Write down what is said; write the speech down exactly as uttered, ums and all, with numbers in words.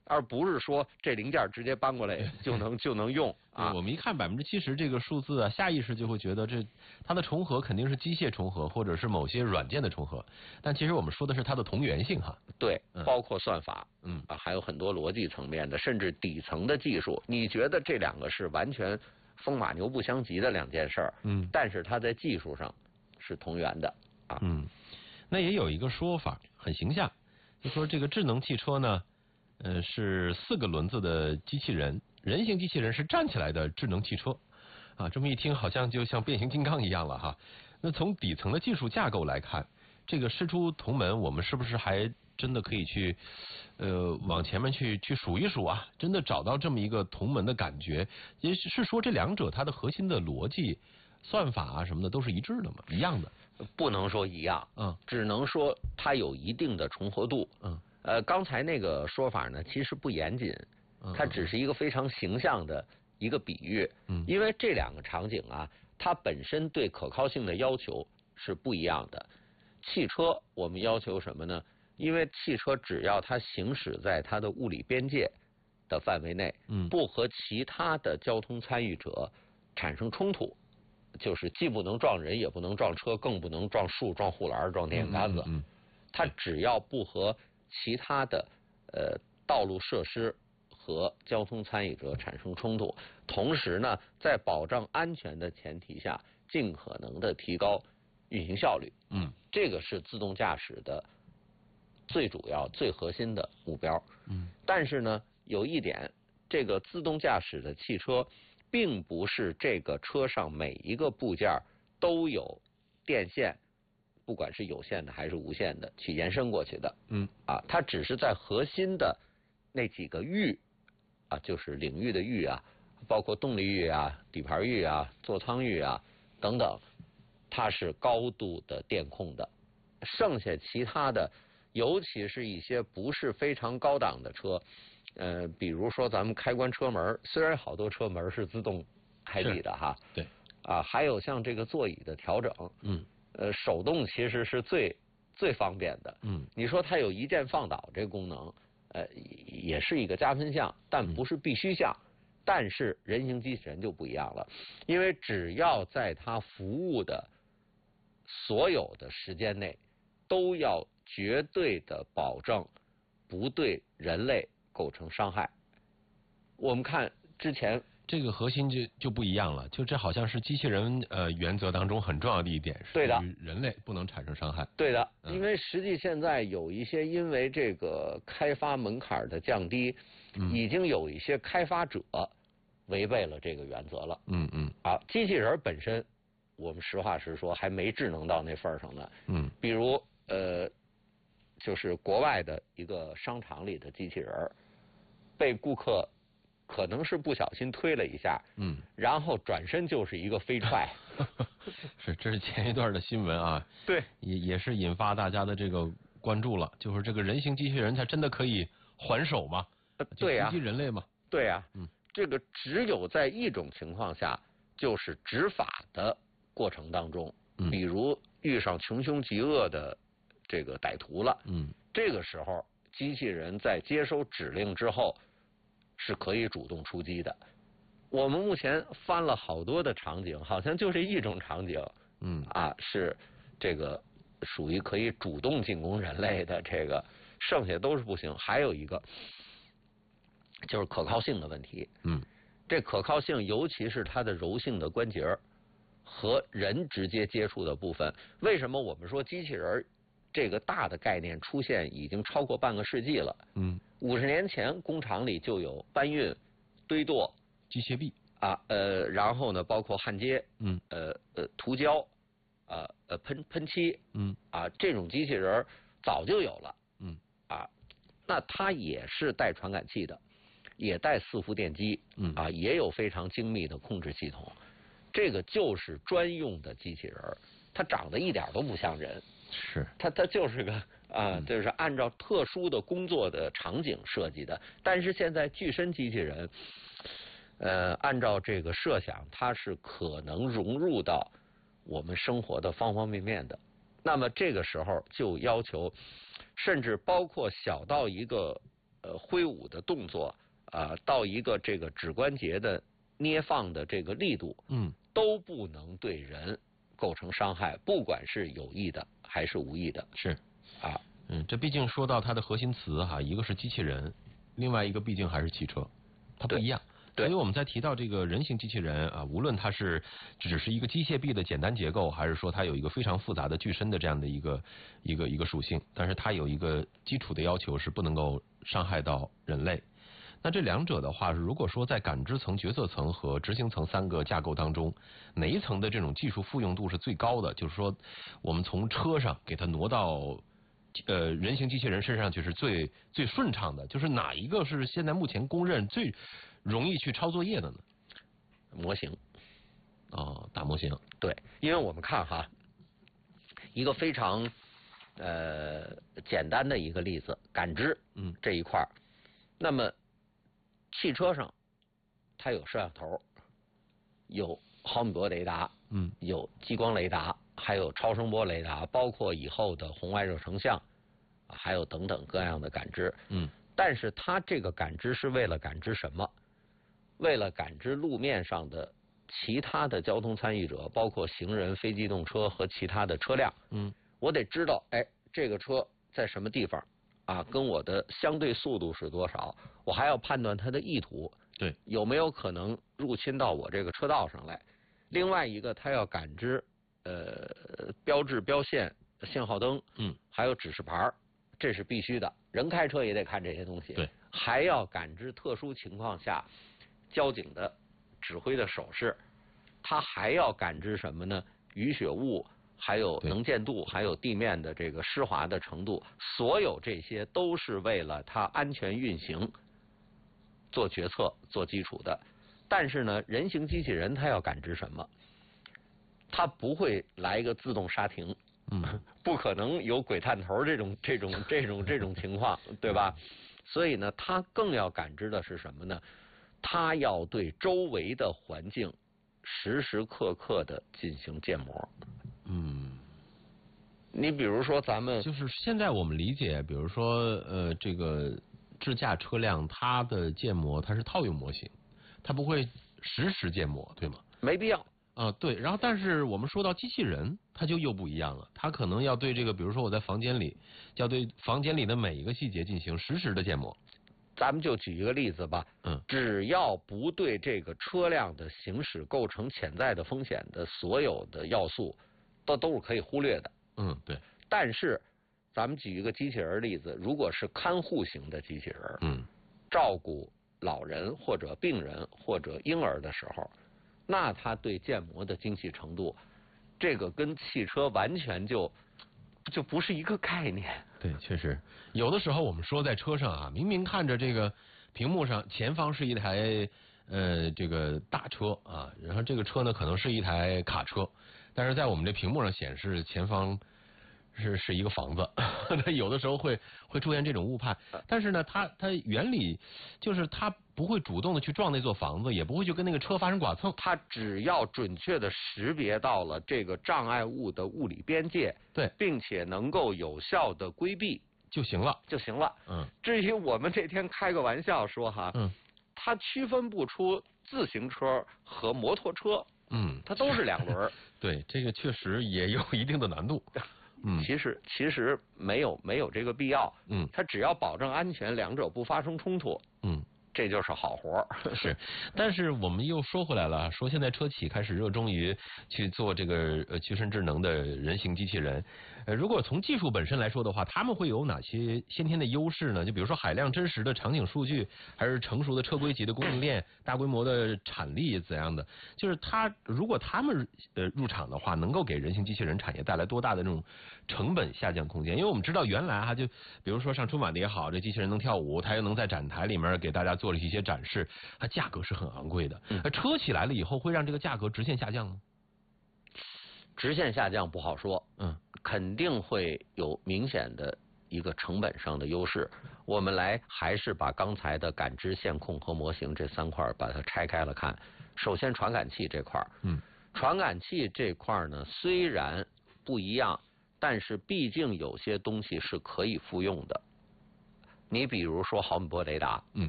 而不是说这零件直接搬过来就能就能用啊。 我们一看百分之七十这个数字啊，下意识就会觉得这它的重合肯定是机械重合，或者是某些软件的重合。但其实我们说的是它的同源性哈。 对，包括算法，嗯啊，还有很多逻辑层面的，甚至底层的技术。你觉得这两个是完全风马牛不相及的两件事儿，嗯，但是它在技术上是同源的啊。 嗯，那也有一个说法很形象，就说这个智能汽车呢。呃，是四个轮子的机器人，人形机器人是站起来的智能汽车，啊，这么一听好像就像变形金刚一样了哈。那从底层的技术架构来看，这个师出同门，我们是不是还真的可以去呃往前面去去数一数啊？真的找到这么一个同门的感觉，也是说这两者它的核心的逻辑、算法啊什么的都是一致的嘛，一样的？ 不能说一样，嗯，只能说它有一定的重合度，嗯。呃，刚才那个说法呢，其实不严谨，它只是一个非常形象的一个比喻。嗯，因为这两个场景啊，它本身对可靠性的要求是不一样的。汽车我们要求什么呢？因为汽车只要它行驶在它的物理边界的范围内，嗯，不和其他的交通参与者产生冲突，就是既不能撞人，也不能撞车，更不能撞树、撞护栏、撞电线杆子。嗯，嗯它只要不和其他的呃道路设施和交通参与者产生冲突，同时呢，在保障安全的前提下，尽可能的提高运行效率。嗯，这个是自动驾驶的最主要、最核心的目标。嗯，但是呢，有一点，这个自动驾驶的汽车并不是这个车上每一个部件都有电线。不管是有线的还是无线的，去延伸过去的，嗯啊，它只是在核心的那几个域啊，就是领域的域啊，包括动力域啊、底盘域啊、座舱域啊等等，它是高度的电控的。剩下其他的，尤其是一些不是非常高档的车，呃，比如说咱们开关车门，虽然好多车门是自动开闭的哈， 对啊，还有像这个座椅的调整，嗯。呃，手动其实是最最方便的。嗯，你说它有一键放倒这个功能，呃，也是一个加分项，但不是必须项。嗯、但是人形机器人就不一样了，因为只要在它服务的所有的时间内，都要绝对的保证不对人类构成伤害。我们看之前。 这个核心就就不一样了，就这好像是机器人呃原则当中很重要的一点，是对的， 人类不能产生伤害。 对的，嗯、因为实际现在有一些因为这个开发门槛的降低，嗯、已经有一些开发者违背了这个原则了。嗯嗯。啊，机器人本身，我们实话实说还没智能到那份上呢。嗯。比如呃，就是国外的一个商场里的机器人被顾客。可能是不小心推了一下，嗯，然后转身就是一个飞踹， 是，这是前一段的新闻啊， 对， 也也是引发大家的这个关注了，就是这个人形机器人它真的可以还手吗？ 呃、对呀、啊， 袭击人类吗？ 对呀、啊，嗯，这个只有在一种情况下，就是执法的过程当中，嗯、比如遇上穷凶极恶的这个歹徒了，嗯，这个时候机器人在接收指令之后。是可以主动出击的。我们目前翻了好多的场景，好像就这一种场景，嗯啊，是这个属于可以主动进攻人类的，这个剩下都是不行。还有一个就是可靠性的问题，嗯，这可靠性尤其是它的柔性的关节和人直接接触的部分，为什么我们说机器人这个大的概念出现已经超过半个世纪了？嗯。五十年前，工厂里就有搬运、堆垛、 机械臂啊，呃，然后呢，包括焊接，嗯，呃呃，涂胶，啊，呃，喷喷漆，嗯，啊，这种机器人早就有了，嗯，啊，那它也是带传感器的，也带伺服电机，嗯，啊，也有非常精密的控制系统，这个就是专用的机器人，它长得一点都不像人。 是， 它它就是个啊、呃，就是按照特殊的工作的场景设计的。但是现在具身机器人，呃，按照这个设想，它是可能融入到我们生活的方方面面的。那么这个时候就要求，甚至包括小到一个呃挥舞的动作啊、呃，到一个这个指关节的捏放的这个力度， 嗯， 都不能对人构成伤害，不管是有意的还是无意的。 是啊， 嗯，这毕竟说到它的核心词哈，一个是机器人，另外一个毕竟还是汽车，它不一样。 对， 所以我们在提到这个人形机器人啊，无论它是只是一个机械臂的简单结构，还是说它有一个非常复杂的具身的这样的一个一个一个属性，但是它有一个基础的要求是不能够伤害到人类。那这两者的话，如果说在感知层、决策层和执行层三个架构当中，哪一层的这种技术复用度是最高的？就是说，我们从车上给它挪到呃人形机器人身上去是最最顺畅的，就是哪一个是现在目前公认最容易去抄作业的呢？ 模型。 哦，大模型。 对，因为我们看哈，一个非常呃简单的一个例子，感知， 嗯， 这一块儿，那么汽车上它有摄像头，有毫米波雷达， 嗯， 有激光雷达，还有超声波雷达，包括以后的红外热成像，还有等等各样的感知， 嗯， 但是它这个感知是为了感知什么？为了感知路面上的其他的交通参与者，包括行人、非机动车和其他的车辆。 嗯， 我得知道，哎，这个车在什么地方啊？跟我的相对速度是多少？我还要判断它的意图， 对， 有没有可能入侵到我这个车道上来？另外一个，它要感知呃标志、标线、信号灯， 嗯， 还有指示牌，这是必须的。人开车也得看这些东西。 对， 还要感知特殊情况下交警的指挥的手势，它还要感知什么呢？雨雪雾，还有能见度，还有地面的这个湿滑的程度，所有这些都是为了它安全运行做决策做基础的。但是呢，人形机器人它要感知什么？它不会来一个自动刹停， 嗯， 不可能有鬼探头这种这种这种这种情况，对吧？所以呢，它更要感知的是什么呢？它要对周围的环境时时刻刻的进行建模。 嗯， 你比如说咱们就是现在我们理解，比如说呃这个智驾车辆它的建模它是套用模型，它不会实时建模，对吗？ 没必要。 啊，对，然后但是我们说到机器人，它就又不一样了，它可能要对这个，比如说我在房间里，要对房间里的每一个细节进行实时的建模。 咱们就举一个例子吧， 嗯， 只要不对这个车辆的行驶构成潜在的风险的所有的要素，都都是可以忽略的。 嗯，对。 但是，咱们举一个机器人例子，如果是看护型的机器人， 嗯， 照顾老人或者病人或者婴儿的时候，那它对建模的精细程度，这个跟汽车完全就就不是一个概念。 对，确实有的时候我们说在车上啊，明明看着这个屏幕上前方是一台呃这个大车啊，然后这个车呢可能是一台卡车，但是在我们这屏幕上显示前方是是一个房子，有的时候会会出现这种误判。但是呢，它它原理就是它不会主动的去撞那座房子，也不会去跟那个车发生剐蹭。 它只要准确的识别到了这个障碍物的物理边界， 对， 并且能够有效的规避就行了， 就行了。 嗯。 至于我们这天开个玩笑说哈， 嗯， 它区分不出自行车和摩托车， 嗯， 它都是两轮。 对，这个确实也有一定的难度。嗯， 其实其实没有没有这个必要。 嗯， 它只要保证安全，两者不发生冲突。 嗯。 这就是好活是，但是我们又说回来了，说现在车企开始热衷于去做这个呃具身智能的人形机器人。呃，如果从技术本身来说的话，他们会有哪些先天的优势呢？就比如说海量真实的场景数据，还是成熟的车规级的供应链、大规模的产力怎样的？就是他如果他们呃入场的话，能够给人形机器人产业带来多大的这种成本下降空间？因为我们知道原来哈，就比如说上春晚的也好，这机器人能跳舞，它又能在展台里面给大家做了一些展示，它价格是很昂贵的。 嗯， 车起来了以后，会让这个价格直线下降吗？ 直线下降不好说， 嗯， 肯定会有明显的一个成本上的优势。我们来还是把刚才的感知、线控和模型这三块把它拆开了看。首先，传感器这块， 嗯， 传感器这块呢虽然不一样，但是毕竟有些东西是可以复用的。 你比如说毫米波雷达， 嗯，